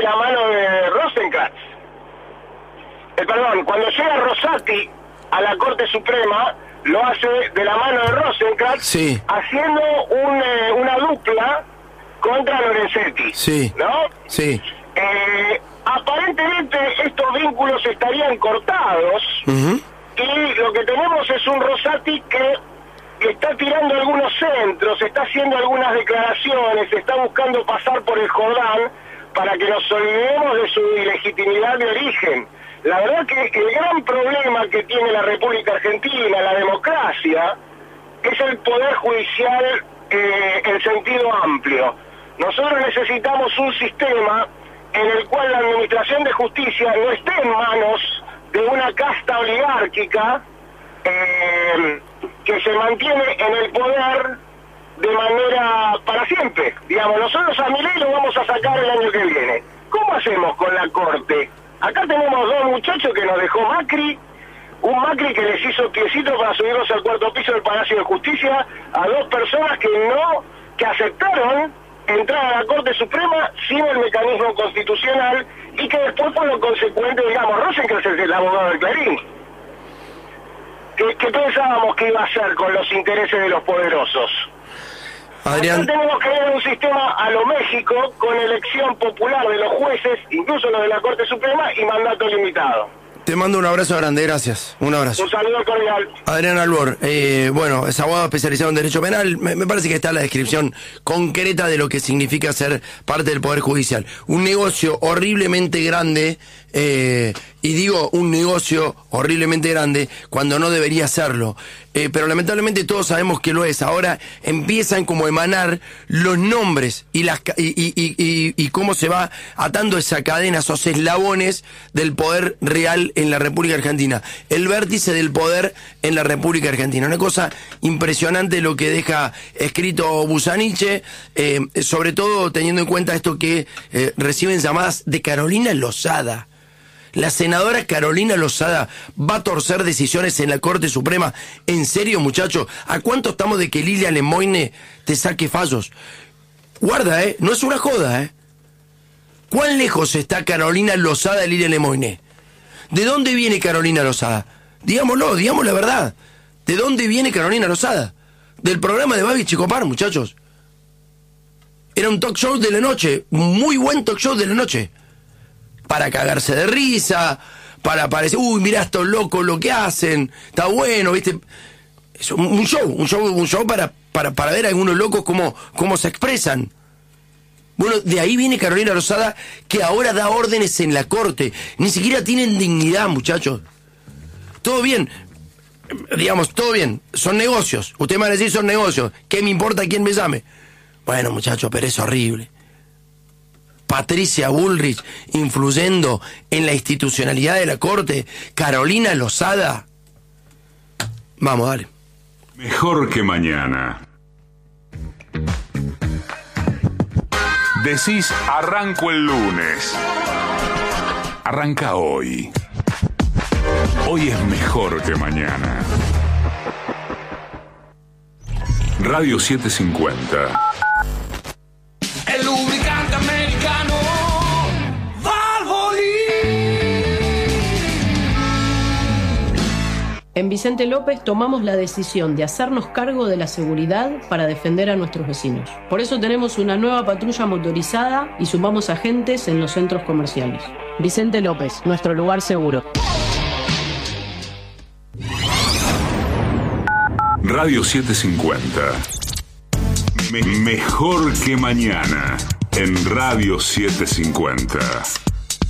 la mano de Rosenkrantz. Perdón, cuando llega Rosati a la Corte Suprema, lo hace de la mano de Rosenkrantz, sí, haciendo una dupla contra Lorenzetti, sí, ¿no? Sí. Aparentemente estos vínculos estarían cortados, y lo que tenemos es un Rosati que está tirando algunos centros, está haciendo algunas declaraciones, está buscando pasar por el Jordán para que nos olvidemos de su ilegitimidad de origen. La verdad que el gran problema que tiene la República Argentina, la democracia, es el poder judicial en sentido amplio. Nosotros necesitamos un sistema en el cual la administración de justicia no esté en manos de una casta oligárquica que se mantiene en el poder de manera para siempre. Digamos, nosotros a Milei lo vamos a sacar el año que viene. ¿Cómo hacemos con la Corte? Acá tenemos dos muchachos que nos dejó Macri, un Macri que les hizo piecito para subirlos al cuarto piso del Palacio de Justicia, a dos personas que aceptaron entrar a la Corte Suprema sin el mecanismo constitucional, y que después, por lo consecuente, digamos, Rosenkrantz es el abogado del Clarín. ¿Qué pensábamos que iba a hacer con los intereses de los poderosos? Adrián, acá tenemos que ir a un sistema a lo México, con elección popular de los jueces, incluso los de la Corte Suprema, y mandato limitado. te mando un abrazo grande, gracias. Un abrazo. Un saludo cordial. Adrián Albor, bueno, es abogado especializado en Derecho Penal. Me parece que está la descripción concreta de lo que significa ser parte del Poder Judicial. Un negocio horriblemente grande, y digo un negocio horriblemente grande cuando no debería serlo. Pero lamentablemente todos sabemos que lo es. Ahora empiezan como a emanar los nombres y cómo se va atando esa cadena, esos eslabones del poder real en la República Argentina. El vértice del poder en la República Argentina. Una cosa impresionante lo que deja escrito Busaniche, sobre todo teniendo en cuenta esto que reciben llamadas de Carolina Lozada. La senadora Carolina Lozada va a torcer decisiones en la Corte Suprema. ¿En serio, muchachos? ¿A cuánto estamos de que Lilia Lemoyne te saque fallos? Guarda, no es una joda, ¿Cuán lejos está Carolina Lozada de Lilia Lemoyne? ¿De dónde viene Carolina Lozada? Digámoslo, digamos la verdad. ¿De dónde viene Carolina Lozada? Del programa de Babi Chicopar, muchachos. Era un talk show de la noche, muy buen talk show de la noche. Para cagarse de risa, para parecer, uy, mirá estos locos lo que hacen, está bueno, ¿viste? Es un show para ver a algunos locos cómo se expresan. Bueno, de ahí viene Carolina Lozada, que ahora da órdenes en la Corte. Ni siquiera tienen dignidad, muchachos. Todo bien, digamos, todo bien, son negocios. Usted me va a decir, son negocios. ¿Qué me importa quién me llame? Bueno, muchachos, pero es horrible. Patricia Bullrich influyendo en la institucionalidad de la Corte. Carolina Lozada. Vamos, dale. Mejor que mañana. Decís, arranco el lunes. Arranca hoy. Hoy es mejor que mañana. Radio 750. El lubricante americano Valvoline. En Vicente López tomamos la decisión de hacernos cargo de la seguridad para defender a nuestros vecinos. Por eso tenemos una nueva patrulla motorizada y sumamos agentes en los centros comerciales. Vicente López, nuestro lugar seguro. Radio 750. Mejor que mañana en Radio 750.